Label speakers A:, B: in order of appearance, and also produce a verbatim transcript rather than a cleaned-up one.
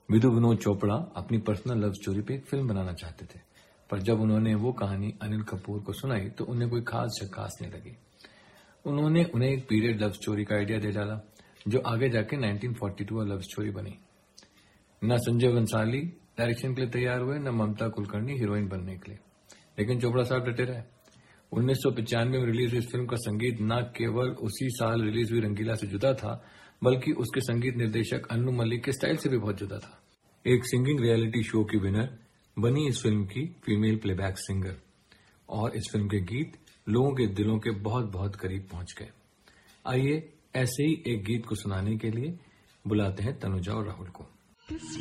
A: विदु विनोद चोपड़ा अपनी personal love story पे एक फिल्म बनाना चाहते थे, पर जब उन्होंने वो कहानी अनिल कपूर को सुनाई तो उन्हें कोई खास झकास नहीं लगी। उन्होंने उन्हें एक पीरियड लव स्टोरी का आइडिया दे डाला, जो आगे जाके nineteen forty two love story बनी। न संजय बंसाली डायरेक्शन के लिए तैयार हुए, न ममता कुलकर्णी हीरोइन बनने के लिए, लेकिन चोपड़ा साहब डटे रहे। उन्नीस सौ पिचानवे में रिलीज हुई इस फिल्म का संगीत न केवल उसी साल रिलीज हुई रंगीला से जुदा था, बल्कि उसके संगीत निर्देशक अन्नू मलिक के स्टाइल से भी बहुत जुदा था। एक सिंगिंग रियलिटी शो की विनर बनी इस फिल्म की फीमेल प्लेबैक सिंगर, और इस फिल्म के गीत लोगों के दिलों के बहुत बहुत करीब पहुंच गए। आइए ऐसे ही एक गीत को सुनाने के लिए बुलाते हैं तनुजा और राहुल को।